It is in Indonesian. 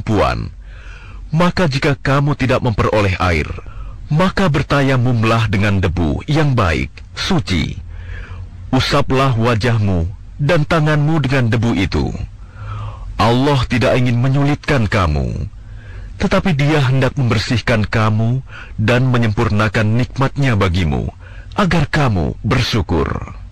kemampuan. Maka jika kamu tidak memperoleh air, maka bertayamumlah dengan debu yang baik, suci. Usaplah wajahmu dan tanganmu dengan debu itu. Allah tidak ingin menyulitkan kamu, tetapi Dia hendak membersihkan kamu dan menyempurnakan nikmat-Nya bagimu, agar kamu bersyukur.